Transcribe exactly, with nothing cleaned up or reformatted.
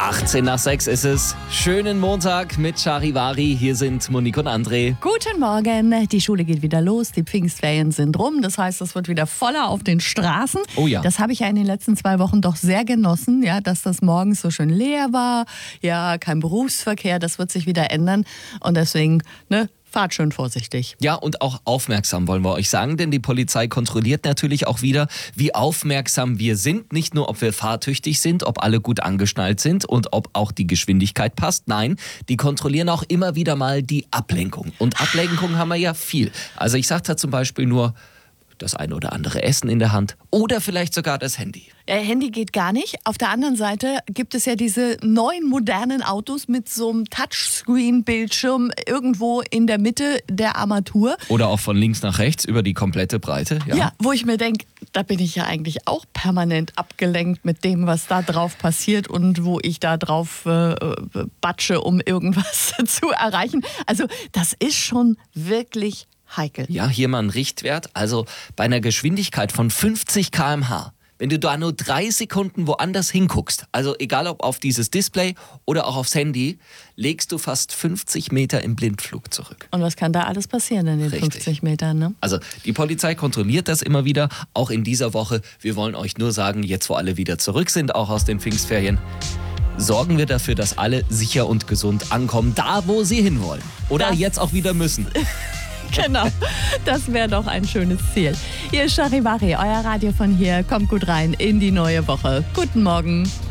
achtzehn nach sechs ist es. Schönen Montag mit Charivari. Hier sind Monique und André. Guten Morgen. Die Schule geht wieder los. Die Pfingstferien sind rum. Das heißt, es wird wieder voller auf den Straßen. Oh ja. Das habe ich ja in den letzten zwei Wochen doch sehr genossen, ja, dass das morgens so schön leer war. Ja, kein Berufsverkehr. Das wird sich wieder ändern. Und deswegen, ne, fahrt schön vorsichtig. Ja, und auch aufmerksam wollen wir euch sagen, denn die Polizei kontrolliert natürlich auch wieder, wie aufmerksam wir sind. Nicht nur, ob wir fahrtüchtig sind, ob alle gut angeschnallt sind und ob auch die Geschwindigkeit passt. Nein, die kontrollieren auch immer wieder mal die Ablenkung. Und Ablenkung haben wir ja viel. Also ich sage da zum Beispiel nur das eine oder andere Essen in der Hand oder vielleicht sogar das Handy. Äh, Handy geht gar nicht. Auf der anderen Seite gibt es ja diese neuen modernen Autos mit so einem Touchscreen-Bildschirm irgendwo in der Mitte der Armatur. Oder auch von links nach rechts über die komplette Breite. Ja, Ja, wo ich mir denke, da bin ich ja eigentlich auch permanent abgelenkt mit dem, was da drauf passiert und wo ich da drauf äh, batsche, um irgendwas zu erreichen. Also das ist schon wirklich heikel. Ja, hier mal ein Richtwert. Also bei einer Geschwindigkeit von fünfzig Kilometer pro Stunde. Wenn du da nur drei Sekunden woanders hinguckst, also egal ob auf dieses Display oder auch aufs Handy, legst du fast fünfzig Meter im Blindflug zurück. Und was kann da alles passieren in den Richtig. fünfzig Metern, ne? Also die Polizei kontrolliert das immer wieder, auch in dieser Woche. Wir wollen euch nur sagen, jetzt wo alle wieder zurück sind, auch aus den Pfingstferien, sorgen wir dafür, dass alle sicher und gesund ankommen, da wo sie hinwollen. Oder Das- jetzt auch wieder müssen. Genau, das wäre doch ein schönes Ziel. Hier ist Charivari, euer Radio von hier. Kommt gut rein in die neue Woche. Guten Morgen.